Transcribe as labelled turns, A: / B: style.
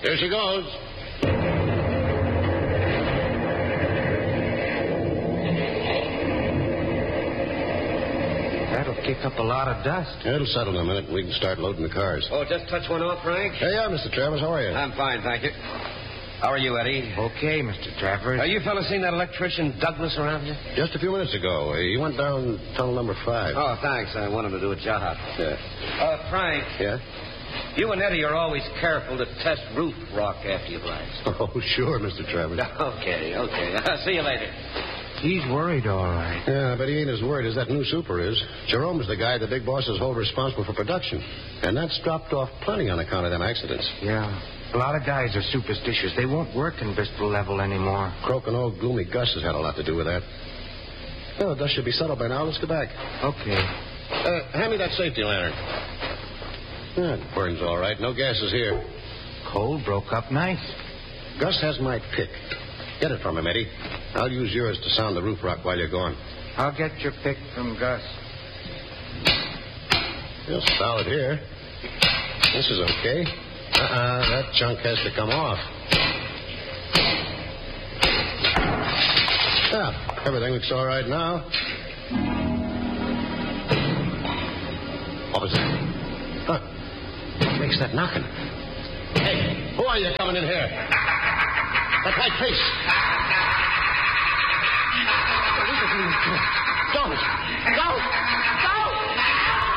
A: Here she goes.
B: That'll kick up a lot of dust.
A: It'll settle in a minute. We can start loading the cars.
C: Oh, just touch one off, Frank?
A: Hey, Mr. Travers. How are you?
C: I'm fine, thank you. How are you, Eddie?
B: Okay, Mr. Travers.
C: You fellas seen that electrician Douglas around here?
A: Just a few minutes ago. He went down tunnel number 5.
C: Oh, thanks. I want him to do a job.
A: Yeah.
C: Frank.
A: Yeah?
C: You and Eddie are always careful to test roof rock after you blast.
A: Oh, sure, Mr. Travers.
C: Okay. See you later.
B: He's worried, all right.
A: Yeah, but he ain't as worried as that new super is. Jerome's the guy the big bosses hold responsible for production. And that's dropped off plenty on account of them accidents.
B: Yeah. A lot of guys are superstitious. They won't work in Bristol level anymore.
A: Croaking old gloomy Gus has had a lot to do with that. Well, the dust should be settled by now. Let's go back.
B: Okay.
A: Hand me that safety lantern. Yeah, it burns all right. No gases here.
B: Coal broke up nice.
A: Gus has my pick. Get it from him, Eddie. I'll use yours to sound the roof rock while you're gone.
B: I'll get your pick from Gus.
A: It's solid here. This is okay. That chunk has to come off. Yeah, everything looks all right now. What was that? Look. What makes that knocking? Hey, who are you coming in here? That white face. Don't.